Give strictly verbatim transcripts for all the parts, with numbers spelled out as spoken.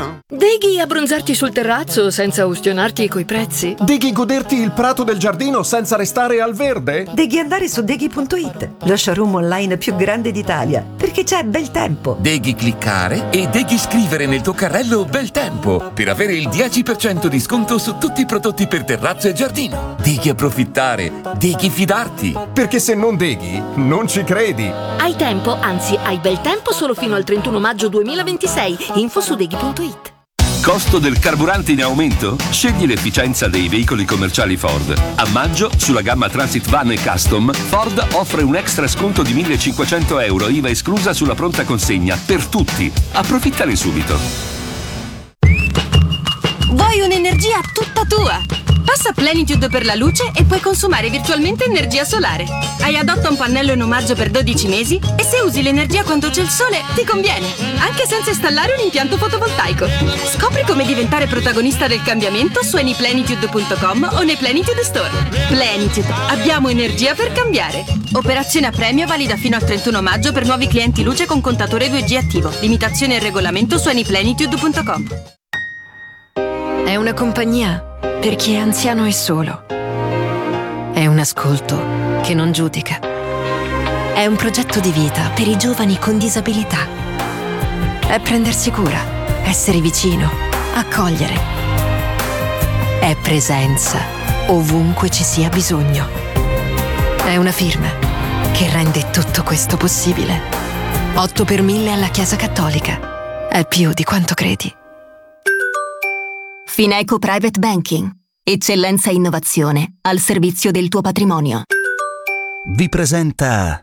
no? Deghi abbronzarti sul terrazzo senza ustionarti coi prezzi? Deghi goderti il prato del giardino senza restare al verde? Deghi andare su deghi punto it, lo showroom online più grande d'Italia, perché c'è bel tempo. Deghi cliccare e Deghi scrivere nel tuo carrello bel tempo per avere il dieci per cento di sconto su tutti i prodotti per terrazzo e giardino. Deghi approfittare, Deghi fidarti. Perché se non Deghi, non ci credi. Hai tempo, anzi hai bel tempo solo fino al trentuno maggio duemilaventisei. Info su deghi punto it. Costo del carburante in aumento? Scegli l'efficienza dei veicoli commerciali Ford. A maggio, sulla gamma Transit Van e Custom, Ford offre un extra sconto di millecinquecento euro I V A esclusa sulla pronta consegna per tutti. Approfittane subito. Vuoi un'energia tutta tua? Passa Plenitude per la luce e puoi consumare virtualmente energia solare. Hai adotta un pannello in omaggio per dodici mesi e se usi l'energia quando c'è il sole ti conviene, anche senza installare un impianto fotovoltaico. Scopri come diventare protagonista del cambiamento su any plenitude punto com o nei Plenitude Store. Plenitude, abbiamo energia per cambiare. Operazione a premio valida fino al trentuno maggio per nuovi clienti luce con contatore due G attivo. Limitazioni e regolamento su any plenitude punto com. È una compagnia per chi è anziano e solo. È un ascolto che non giudica. È un progetto di vita per i giovani con disabilità. È prendersi cura, essere vicino, accogliere. È presenza ovunque ci sia bisogno. È una firma che rende tutto questo possibile. otto per mille alla Chiesa Cattolica. È più di quanto credi. Fineco Private Banking. Eccellenza e innovazione al servizio del tuo patrimonio. Vi presenta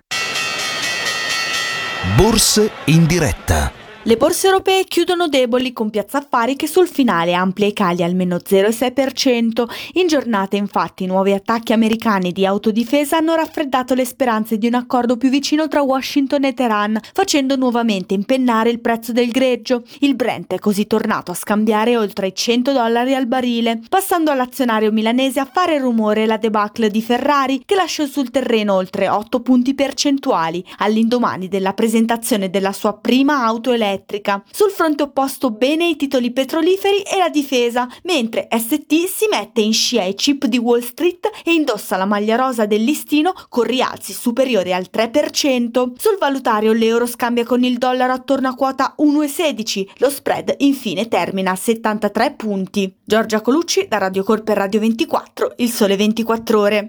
Borse in diretta. Le borse europee chiudono deboli con Piazza Affari che sul finale amplia i cali almeno zero virgola sei per cento. In giornata infatti nuovi attacchi americani di autodifesa hanno raffreddato le speranze di un accordo più vicino tra Washington e Teheran, facendo nuovamente impennare il prezzo del greggio. Il Brent è così tornato a scambiare oltre i cento dollari al barile, passando all'azionario milanese a fare rumore la debacle di Ferrari che lasciò sul terreno oltre otto punti percentuali all'indomani della presentazione della sua prima auto elettrica. Sul fronte opposto bene i titoli petroliferi e la difesa, mentre S T si mette in scia ai chip di Wall Street e indossa la maglia rosa del listino con rialzi superiori al tre per cento. Sul valutario l'euro scambia con il dollaro attorno a quota uno virgola sedici, lo spread infine termina a settantatré punti. Giorgia Colucci da Radio Corp e Radio ventiquattro, Il Sole ventiquattro Ore.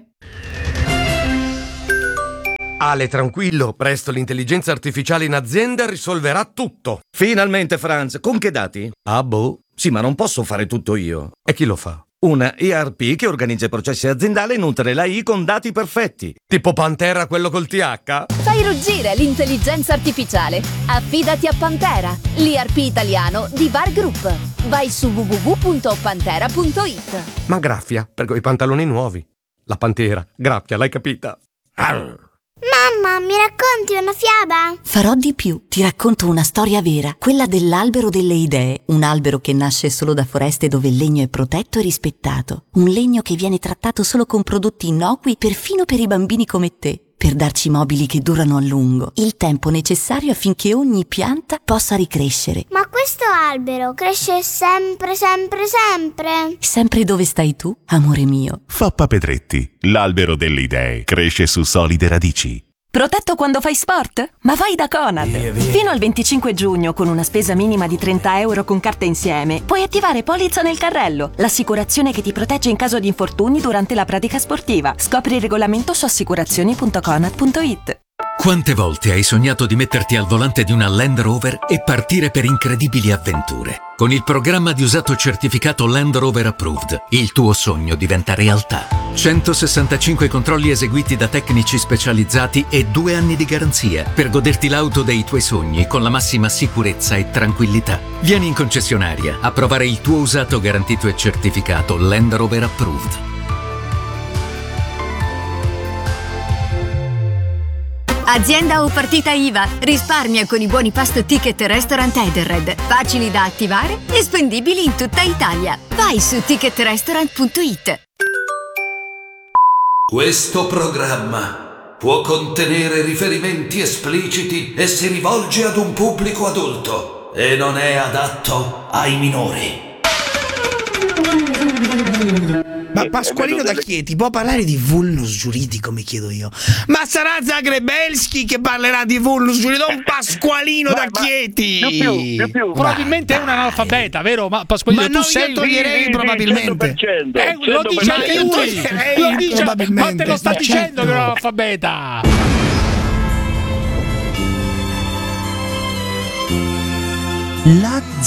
Ale, tranquillo, presto l'intelligenza artificiale in azienda risolverà tutto. Finalmente, Franz, con che dati? Ah, boh. Sì, ma non posso fare tutto io. E chi lo fa? Una E R P che organizza i processi aziendali e nutre l'A I con dati perfetti. Tipo Pantera, quello col T H? Fai ruggire l'intelligenza artificiale. Affidati a Pantera, l'E R P italiano di Var Group. Vai su w w w punto pantera punto it. Ma graffia, per quei pantaloni nuovi. La Pantera, graffia, l'hai capita? Arr. Mamma, mi racconti una fiaba? Farò di più, ti racconto una storia vera, quella dell'albero delle idee, un albero che nasce solo da foreste dove il legno è protetto e rispettato, un legno che viene trattato solo con prodotti innocui perfino per i bambini come te, per darci mobili che durano a lungo, il tempo necessario affinché ogni pianta possa ricrescere. Ma questo albero cresce sempre, sempre, sempre? Sempre dove stai tu, amore mio. Fappa Pedretti, l'albero delle idee, cresce su solide radici. Protetto quando fai sport? Ma vai da Conad! Fino al venticinque giugno, con una spesa minima di trenta euro con carta insieme, puoi attivare Polizza nel carrello, l'assicurazione che ti protegge in caso di infortuni durante la pratica sportiva. Scopri il regolamento su assicurazioni punto conad punto it. Quante volte hai sognato di metterti al volante di una Land Rover e partire per incredibili avventure? Con il programma di usato certificato Land Rover Approved, il tuo sogno diventa realtà. centosessantacinque controlli eseguiti da tecnici specializzati e due anni di garanzia per goderti l'auto dei tuoi sogni con la massima sicurezza e tranquillità. Vieni in concessionaria a provare il tuo usato garantito e certificato Land Rover Approved. Azienda o partita I V A, risparmia con i buoni pasto ticket restaurant Edenred, facili da attivare e spendibili in tutta Italia. Vai su ticket restaurant punto it. Questo programma può contenere riferimenti espliciti e si rivolge ad un pubblico adulto. e non è adatto ai minori. Ma Pasqualino da Chieti può parlare di vulnus giuridico, mi chiedo io. Ma sarà Zagrebelski che parlerà di vulnus giuridico, non Pasqualino da Chieti. Più, più, più, più. Probabilmente è un analfabeta, vero? Ma Pasqualino, ma tu no, sei io toglierei sì, probabilmente. cento per cento, eh, lo dice anche lui. Lo dice, ma te lo sta ma dicendo certo. che è un analfabeta. La